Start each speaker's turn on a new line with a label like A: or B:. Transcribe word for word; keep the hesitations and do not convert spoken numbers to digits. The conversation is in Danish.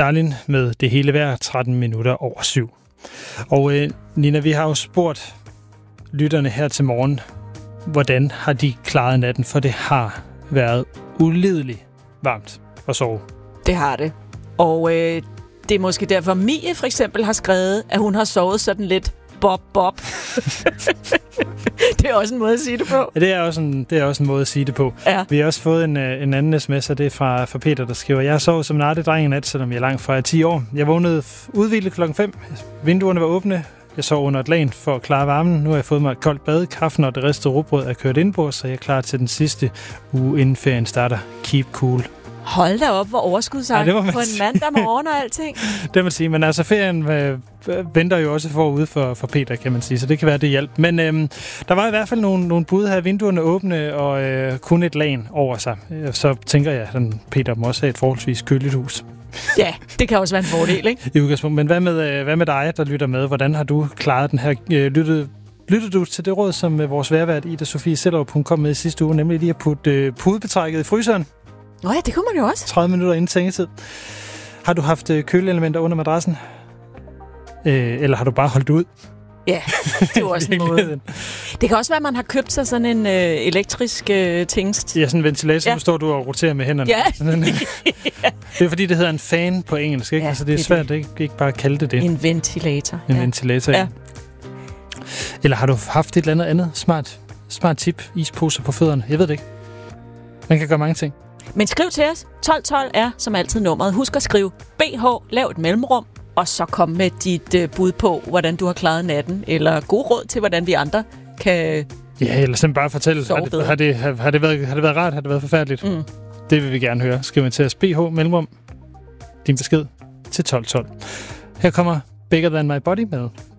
A: Darlin med Det hele værd, tretten minutter over syv. Og øh, Nina, vi har jo spurgt lytterne her til morgen, hvordan har de klaret natten, for det har været ulideligt varmt at sove.
B: Det har det. Og øh, det er måske derfor, Mie for eksempel har skrevet, at hun har sovet sådan lidt bob-bob. Det er også en måde at sige det på.
A: Ja, det er også en, det er også en måde at sige det på.
B: Ja.
A: Vi har også fået en, en anden sms, og det er fra, fra Peter, der skriver: Jeg sov som en artedreng i nat, selvom jeg er langt fra ti år. Jeg vågnede udhvilet klokken fem. Vinduerne var åbne. Jeg sov under et lagen for at klare varmen. Nu har jeg fået mig et koldt bad. Kaffen og det ristede rugbrød er kørt indbords, så jeg er klar til den sidste uge, inden ferien starter. Keep cool.
B: Hold da op, hvor overskudsagt ja, på en mandag morgen og alting.
A: Det må man sige, men altså ferien øh, venter jo også forude for, for Peter, kan man sige, så det kan være, det hjælp. Men øh, der var i hvert fald nogle, nogle bud her, vinduerne åbne og øh, kun et lagen over sig. Så tænker jeg, at Peter må også have et forholdsvis køligt hus.
B: Ja, det kan også være en fordel, ikke?
A: I udgangspunkt. Men hvad med, øh, hvad med dig, der lytter med? Hvordan har du klaret den her øh, lyttet? Lytter du til det råd, som vores vejrvært Ida Sofie Sellerup, hun kom med i sidste uge, nemlig lige at putte øh, pudebetrækket i fryseren?
B: Nå ja, det kunne man jo også.
A: tredive minutter inden sengetid. Har du haft øh, køleelementer under madrassen? Øh, eller har du bare holdt ud?
B: Ja, det er også en måde. Det kan også være, at man har købt sig sådan en øh, elektrisk øh, tingst.
A: Ja, sådan en ventilator,
B: ja.
A: Nu står du og roterer med hænderne.
B: Ja.
A: Sådan en,
B: ja.
A: Det er fordi, det hedder en fan på engelsk, ikke? Ja, altså, det er det svært, det ikke, ikke bare at kalde det det.
B: En ventilator.
A: En
B: ja.
A: ventilator, ja. ja. Eller har du haft et eller andet andet smart, smart tip? Isposer på fødderne? Jeg ved det ikke. Man kan gøre mange ting.
B: Men skriv til os. tolv tolv er som altid nummeret. Husk at skrive B H, lav et mellemrum, og så kom med dit uh, bud på, hvordan du har klaret natten, eller god råd til, hvordan vi andre kan.
A: Ja, eller simpelthen bare fortælle, har det, har, det, har, har, det været, har det været rart, har det været forfærdeligt? Mm. Det vil vi gerne høre. Skriv til os B H, mellemrum, din besked til tolv tolv. Her kommer Bigger Than My Body med